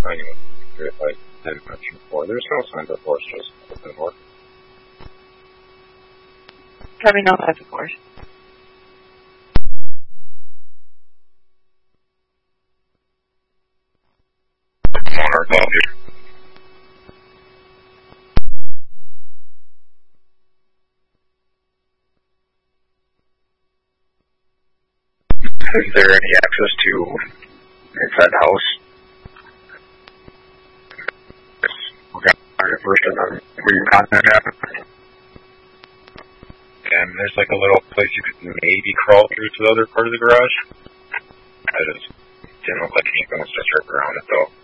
Anyway, if I didn't mention before, there's no signs of force, just open door. Probably no signs of force. Monarch above you. Is there any access to inside the house? We're going to start it first and then where your contact happened. And there's like a little place you could maybe crawl through to the other part of the garage. I just didn't look like anything was disturbed around it though.